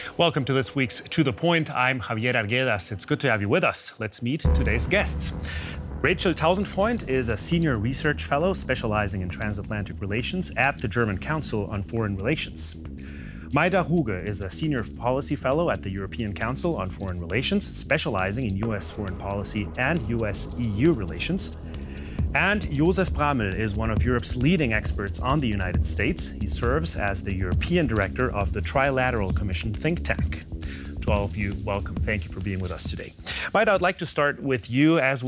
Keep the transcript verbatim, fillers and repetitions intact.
Welcome to this week's To The Point. I'm Javier Arguedas. It's good to have you with us. Let's meet today's guests. Rachel Tausendfreund is a senior research fellow specializing in transatlantic relations at the German Council on Foreign Relations. Maida Ruge is a senior policy fellow at the European Council on Foreign Relations, specializing in U S foreign policy and U S E U relations. And Josef Bramel is one of Europe's leading experts on the United States. He serves as the European director of the Trilateral Commission think tank. To all of you, welcome. Thank you for being with us today. Maida, I'd like to start with you as we